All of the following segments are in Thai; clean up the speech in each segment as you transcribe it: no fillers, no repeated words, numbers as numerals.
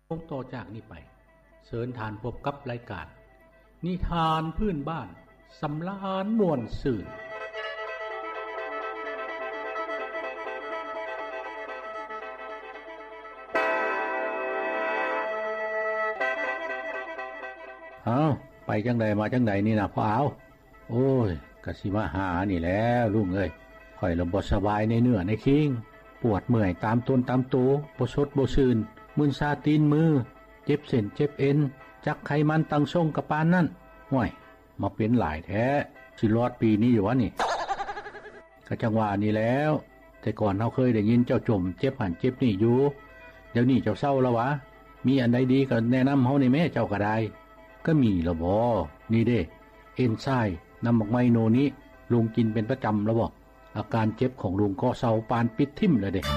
คงต่อจากนี้ไปเชิญทานพบกับรายการนิทานพื้นบ้านสำราญม่วนซื่นไปจังใดมาจังใดนี่นะพ่อเอาโอ้ยกะสิมาหานี่แล้วลุงเอ้ยข่อยลมบ่สบายในเนื้อในคิงปวดเมื่อยตามต้นตามตัวบ่สดบ่ซื่นมึนซาตีนมือเจ็บเส้นเจ็บเอ็นจักไขมันตังทรงกับปานนั่นห่วยมาเป็นหลายแท้สิรอดปีนี้อยู่วะนี่ก็จังว่านี่แล้วแต่ก่อนเฮาเคยได้ยินเจ้าจมเจ็บหันเจ็บนี่อยู่เดี๋ยวนี้เจ้าเศร้าแล้ววะมีอันใดดีก็แนะนำเฮาในแม่เจ้าก็ได้ก็มีแล้วบ่นี่เด้เอนไซม์น้ำหมกไมโนนี้ลุงกินเป็นประจำแล้วบ่อาการเจ็บของลุงก็เศร้าปานปิดทิ่มเลยเด้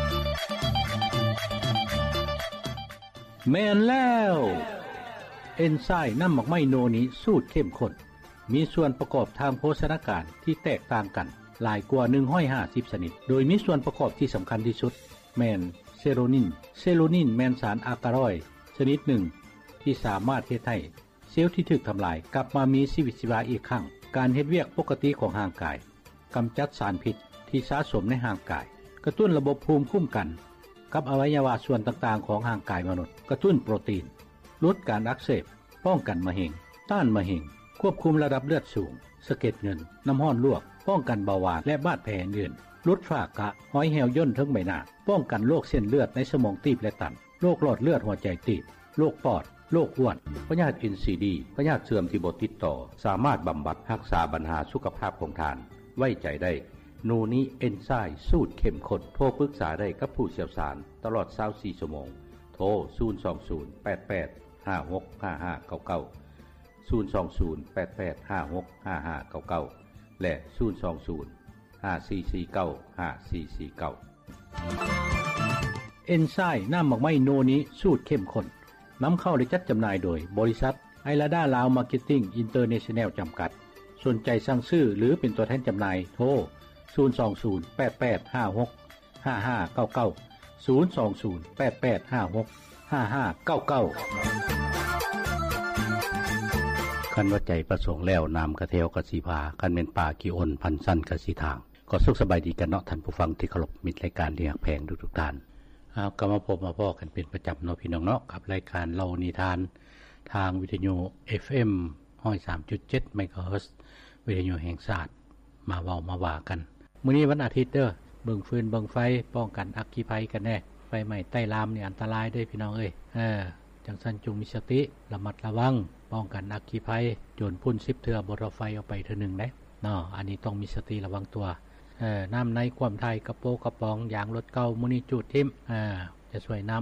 แม่นแล้วเอนไซม์น้ำหมกไมโนนี้สูตรเข้มข้นมีส่วนประกอบทางโภชนาการที่แตกต่างกันหลายกว่า150ชนิดโดยมีส่วนประกอบที่สำคัญที่สุดแม่นเซโรนินแม่นสารอากาลอยด์ชนิดหนึ่งที่สามารถเฮ็ดให้เซลล์ที่ถูกทำลายกลับมามีชีวิตชีวาอีกครั้งการเฮ็ดเวียกปกติของร่างกายกำจัดสารพิษที่สะสมในร่างกายกระตุ้นระบบภูมิคุ้มกันกับอวัยวะส่วนต่างๆของร่างกายมนุษย์กระตุ้นโปรตีนลดการอักเสบป้องกันมะเร็งต้านมะเร็งควบคุมระดับเลือดสูงสะเก็ดเงินน้ำห้อนลวกป้องกันเบาหวานและบาดแผลอื่นลดฝ้ากระหอยแหวย่นทั้งใบหน้าป้องกันโรคเส้นเลือดในสมองตีบและตันโรคหลอดเลือดหัวใจตีบโรคปอดโรคอ้วนพยาธิ NCD พยาธิเสื่อมที่บ่ติดต่อสามารถบำบัดรักษาปัญหาสุขภาพของทานไว้ใจได้โนนี้เอนไซม์สูตรเข้มข้นโทรปรึกษาได้กับผู้เชี่ยวชาญตลอด24ชั่วโมงโทร02088565599 02088565599และ02054495449เอนไซม์น้ำหมกไม้โนนี้สูตรเข้มข้นนำเข้าและจัดจำหน่ายโดยบริษัทไอลาดาลาวมาร์เก็ตติ้งอินเตอร์เนชั่นแนลจำกัดสนใจสั่งซื้อหรือเป็นตัวแทนจำหน่ายโทรคันว่าใจประสงค์แล้วนำกระเทวกสิภาคันเป็นป่ากิอ้นพันสั้นกสิทางก็สุขสบายดีกันเนาะท่านผู้ฟังที่เคารพมิตรรายการที่รักแพงทุกท่านก็มาพบมาพ้อกันเป็นประจำเนาะพี่น้องเนาะกับรายการเล่านิทานทางวิทยุ FM 103.7 เมกะเฮิรตซ์วิทยุแห่งชาติมาเว้ามาว่ากันมื้อนี้วันอาทิตย์เด้อเบิ่งฟืนเบิ่งไฟป้องกันอัคคีภัยกันแน่ไฟไหม้ใต้ลามนี่อันตรายเด้อพี่น้องเอ้ยจังซั่นจงมีสติระมัดระวังป้องกันอัคคีภัยโจรพุ่น10เทื่อบ่รอไฟเอาไปเทื่อนึงเด้เนาะอันนี้ต้องมีสติระวังตัวน้ำในความไทยกระโปกระป๋องยางรถเก่ามื้อนี้จูดทิ่มจะช่วยน้ำ